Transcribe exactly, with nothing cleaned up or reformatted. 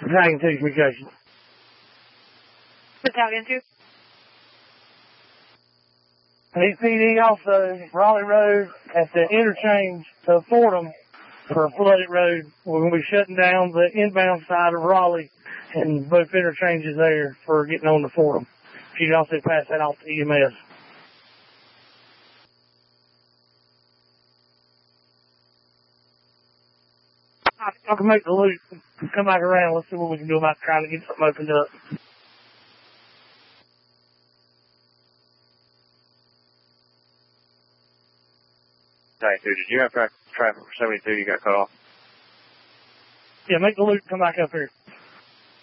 Battalion two communication. Battalion two. E P D also, Raleigh Road at the interchange to Fordham for a flooded road. We're going to be shutting down the inbound side of Raleigh and both interchanges there for getting on to Fordham. If you can also pass that off to E M S. I can make the loop, come back around, let's see what we can do about trying to get something opened up. Did you have traffic for seventy-two? You got cut off? Yeah, make the loop, come back up here.